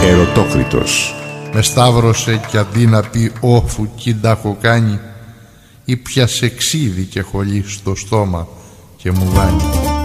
Ερωτόκριτος. Με σταύρωσε κι αντί να πει όφου κίντα έχω κάνει, ήπιασε ξύδι και χολή στο στόμα και μου βάνει.